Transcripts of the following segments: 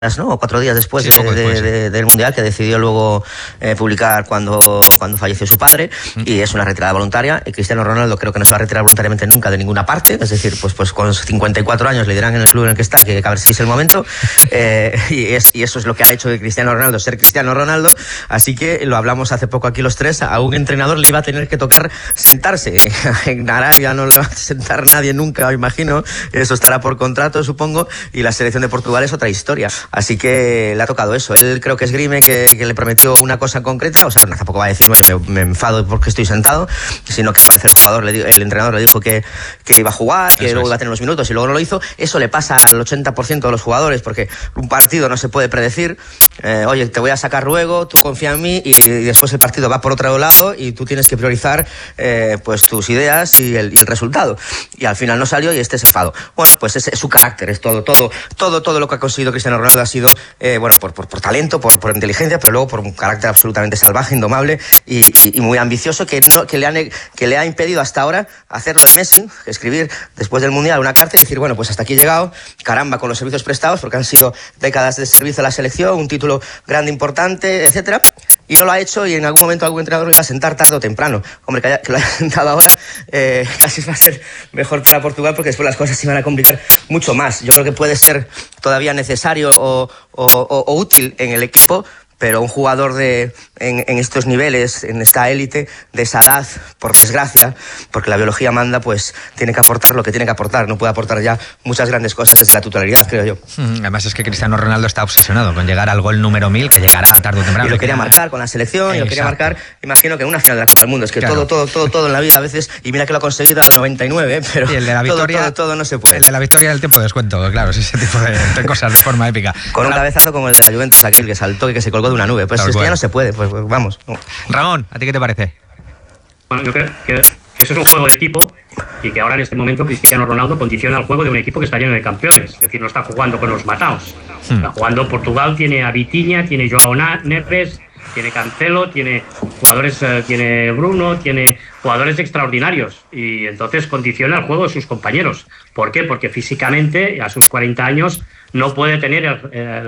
¿no? O 4 días después, del Mundial, que decidió luego publicar cuando falleció su padre, y es una retirada voluntaria. Y Cristiano Ronaldo creo que no se va a retirar voluntariamente nunca de ninguna parte, es decir, pues con 54 años le dirán en el club en el que está que a ver si es el momento, y eso es lo que ha hecho de Cristiano Ronaldo ser Cristiano Ronaldo. Así que lo hablamos hace poco aquí los tres, a un entrenador le iba a tener que tocar sentarse. En Arabia no le va a sentar nadie nunca, me imagino, eso estará por contrato, supongo, y la selección de Portugal es otra historia. Así que le ha tocado eso. Él creo que esgrime que le prometió una cosa concreta, o sea, no, tampoco va a decir, bueno, me enfado porque estoy sentado, sino que al parecer el entrenador le dijo que iba a jugar, que luego iba a tener unos minutos y luego no lo hizo. Eso le pasa al 80% de los jugadores, porque un partido no se puede predecir. Oye, te voy a sacar luego, tú confía en mí, y después el partido va por otro lado y tú tienes que priorizar pues tus ideas y el resultado. Y al final no salió y se enfadó. Bueno, pues es su carácter, es todo lo que ha conseguido Cristiano Ronaldo ha sido por talento, por inteligencia, pero luego por un carácter absolutamente salvaje, indomable y muy ambicioso, que le ha impedido hasta ahora hacer lo de Messi, escribir después del Mundial una carta y decir, bueno, pues hasta aquí he llegado, caramba, con los servicios prestados, porque han sido décadas de servicio a la selección, un título grande, importante, etcétera. Y no lo ha hecho, y en algún momento algún entrenador lo iba a sentar tarde o temprano. Hombre, que lo haya sentado ahora casi va a ser mejor para Portugal, porque después las cosas se van a complicar mucho más. Yo creo que puede ser todavía necesario o útil en el equipo, pero un jugador en estos niveles, en esta élite, de esa edad, por desgracia, porque la biología manda, pues tiene que aportar lo que tiene que aportar. No puede aportar ya muchas grandes cosas desde la titularidad, creo yo. Además es que Cristiano Ronaldo está obsesionado con llegar al gol número 1000, que llegará tarde o temprano. Y lo quería marcar con la selección, y lo quería marcar, imagino que en una final de la Copa del Mundo. Es que claro, todo en la vida a veces, y mira que lo ha conseguido al 99, pero y el de la victoria, todo no se puede. El de la victoria del tiempo de descuento, claro, ese tipo de cosas de forma épica. Con un cabezazo como el de la Juventus, aquel que saltó y que se colgó de una nube. Pues es que ya no se puede, pues vamos. Ramón, ¿a ti qué te parece? Bueno, yo creo que eso es un juego de equipo, y que ahora en este momento Cristiano Ronaldo condiciona el juego de un equipo que está lleno de campeones. Es decir, no está jugando con los mataos. Está jugando Portugal, tiene a Vitinha, tiene Joao Neves, tiene Cancelo, tiene jugadores, tiene Bruno, tiene jugadores extraordinarios, y entonces condiciona el juego de sus compañeros. ¿Por qué? Porque físicamente, a sus 40 años, no puede tener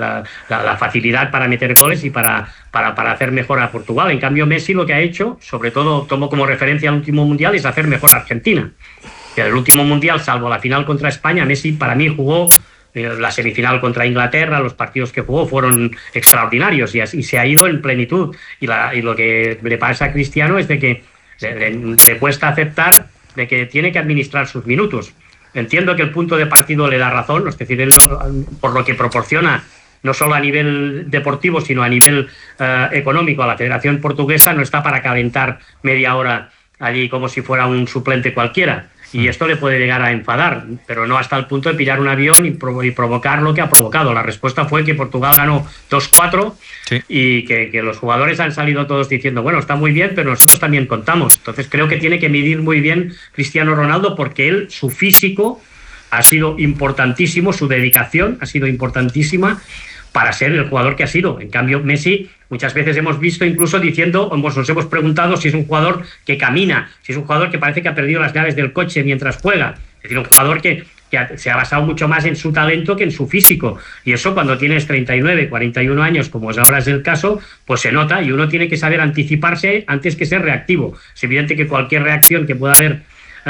la facilidad para meter goles y para hacer mejor a Portugal. En cambio, Messi lo que ha hecho, sobre todo tomo como referencia al último Mundial, es hacer mejor a Argentina. En el último Mundial, salvo la final contra España, Messi para mí jugó la semifinal contra Inglaterra, los partidos que jugó fueron extraordinarios, y se ha ido en plenitud. Y lo que le pasa a Cristiano es de que le cuesta aceptar de que tiene que administrar sus minutos. Entiendo que el punto de partido le da razón, es decir, él por lo que proporciona, no solo a nivel deportivo, sino a nivel económico, a la Federación Portuguesa, no está para calentar media hora allí como si fuera un suplente cualquiera. Y esto le puede llegar a enfadar, pero no hasta el punto de pillar un avión y provocar lo que ha provocado. La respuesta fue que Portugal ganó 2-4, sí, y que los jugadores han salido todos diciendo, bueno, está muy bien, pero nosotros también contamos. Entonces creo que tiene que medir muy bien Cristiano Ronaldo, porque su físico ha sido importantísimo, su dedicación ha sido importantísima para ser el jugador que ha sido. En cambio, Messi, muchas veces hemos visto incluso nos hemos preguntado si es un jugador que camina, si es un jugador que parece que ha perdido las llaves del coche mientras juega. Es decir, un jugador que se ha basado mucho más en su talento que en su físico. Y eso, cuando tienes 39, 41 años, como ahora es el caso, pues se nota, y uno tiene que saber anticiparse antes que ser reactivo. Es evidente que cualquier reacción que pueda haber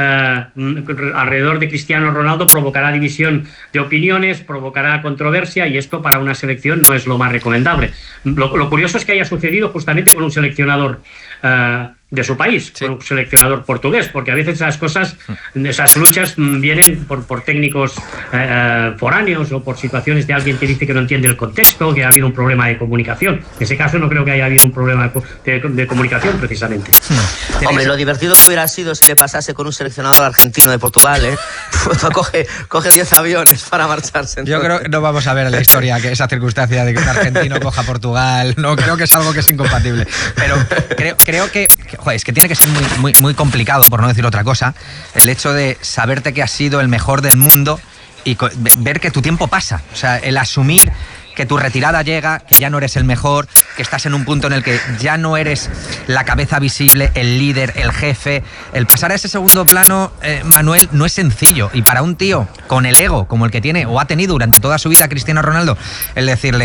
alrededor de Cristiano Ronaldo provocará división de opiniones, provocará controversia, y esto para una selección no es lo más recomendable. Lo curioso es que haya sucedido justamente con un seleccionador de su país, sí, con un seleccionador portugués, porque a veces esas luchas vienen por técnicos foráneos, o por situaciones de alguien que dice que no entiende el contexto, que ha habido un problema de comunicación. En ese caso no creo que haya habido un problema de comunicación, precisamente. Hombre, lo divertido que hubiera sido si le pasase con un seleccionador argentino de Portugal, coge 10 aviones para marcharse. Entonces, yo creo que no vamos a ver en la historia que esa circunstancia de que un argentino coja Portugal, no creo que es algo que es incompatible, pero creo que joder, es que tiene que ser muy complicado, por no decir otra cosa, el hecho de saberte que has sido el mejor del mundo y ver que tu tiempo pasa. O sea, el asumir que tu retirada llega, que ya no eres el mejor, que estás en un punto en el que ya no eres la cabeza visible, el líder, el jefe. El pasar a ese segundo plano, Manuel, no es sencillo. Y para un tío con el ego como el que tiene o ha tenido durante toda su vida Cristiano Ronaldo, el decirle: